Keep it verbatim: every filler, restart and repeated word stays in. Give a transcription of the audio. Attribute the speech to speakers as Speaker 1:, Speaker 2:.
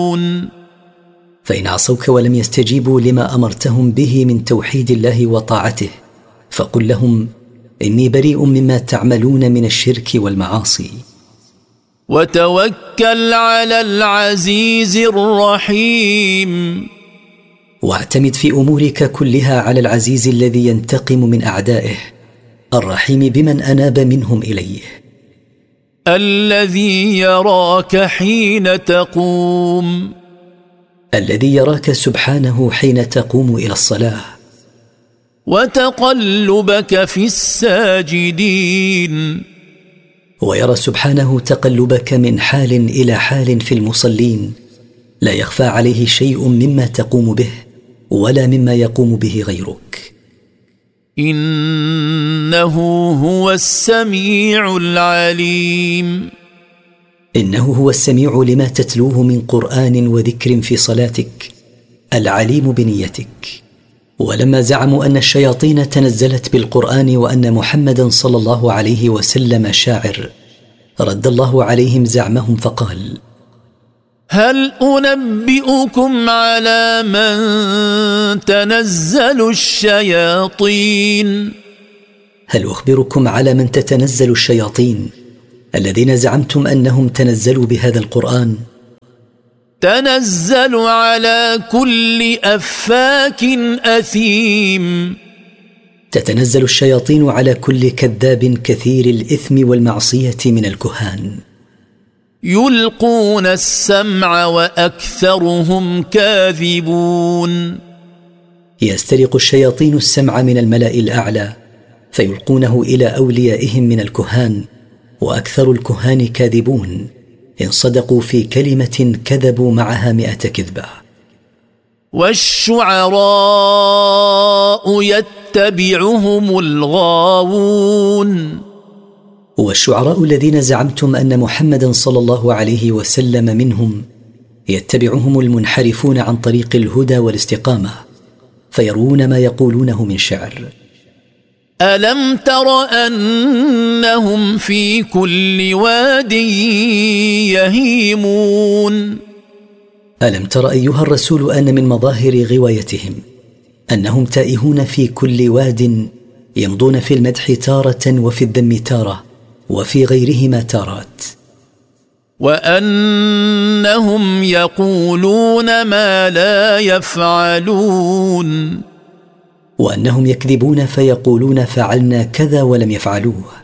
Speaker 1: فإن عصوك ولم يستجيبوا لما أمرتهم به من توحيد الله وطاعته فقل لهم إني بريء مما تعملون من الشرك والمعاصي.
Speaker 2: وتوكل على العزيز الرحيم.
Speaker 1: واعتمد في أمورك كلها على العزيز الذي ينتقم من أعدائه الرحيم بمن أناب منهم إليه.
Speaker 2: الذي يراك حين تقوم.
Speaker 1: الذي يراك سبحانه حين تقوم إلى الصلاة.
Speaker 2: وتقلبك في الساجدين.
Speaker 1: ويرى سبحانه تقلبك من حال إلى حال في المصلين لا يخفى عليه شيء مما تقوم به ولا مما يقوم به غيرك.
Speaker 2: إنه هو السميع العليم.
Speaker 1: إنه هو السميع لما تتلوه من قرآن وذكر في صلاتك العليم بنيتك. ولما زعموا أن الشياطين تنزلت بالقرآن وأن محمدا صلى الله عليه وسلم شاعر رد الله عليهم زعمهم فقال:
Speaker 2: هل أنبئكم على من تنزل الشياطين؟
Speaker 1: هل أخبركم على من تتنزل الشياطين الذين زعمتم أنهم تنزلوا بهذا القرآن؟
Speaker 2: تنزل على كل أفاك أثيم.
Speaker 1: تتنزل الشياطين على كل كذاب كثير الإثم والمعصية من الكهان.
Speaker 2: يلقون السمع وأكثرهم كاذبون.
Speaker 1: يسترق الشياطين السمع من الملأ الأعلى فيلقونه إلى أوليائهم من الكهان وأكثر الكهان كاذبون إن صدقوا في كلمة كذبوا معها مئة كذبة.
Speaker 2: والشعراء يتبعهم الغاوون.
Speaker 1: والشعراء الذين زعمتم أن محمدا صلى الله عليه وسلم منهم يتبعهم المنحرفون عن طريق الهدى والاستقامة فيروون ما يقولونه من شعر.
Speaker 2: ألم تر أنهم في كل واد يهيمون.
Speaker 1: ألم تر أيها الرسول أن من مظاهر غوايتهم أنهم تائهون في كل واد يمضون في المدح تارة وفي الذم تارة وفي غيرهما تارات.
Speaker 2: وأنهم يقولون ما لا يفعلون.
Speaker 1: وأنهم يكذبون فيقولون فعلنا كذا ولم يفعلوه.